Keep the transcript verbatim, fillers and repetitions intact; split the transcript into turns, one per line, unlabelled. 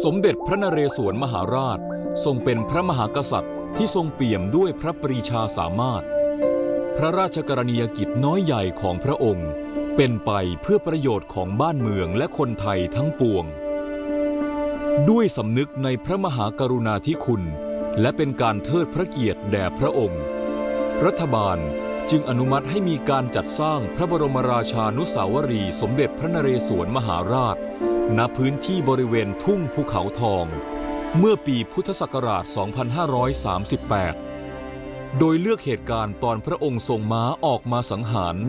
สมเด็จพระนเรศวรมหาราชทรงเป็นพระมหากษัตริย์ที่ทรงเปี่ยมด้วยพระปรีชาสามารถพระราชกรณียกิจน้อยใหญ่ของพระองค์เป็นไปเพื่อประโยชน์ของบ้านเมืองและคนไทยทั้งปวงด้วยสำนึกในพระมหากรุณาธิคุณและเป็นการเทิดพระเกียรติแด่พระองค์รัฐบาลจึงอนุมัติให้มีการจัดสร้างพระบรมราชานุสาวรีย์สมเด็จพระนเรศวรมหาราชณพื้นที่บริเวณทุ่งภูเขาทองเมื่อปีพุทธศักราช สองพันห้าร้อยสามสิบแปด โดยเลือกเหตุการณ์ตอนพระองค์ทรงม้าออกมาสังหาร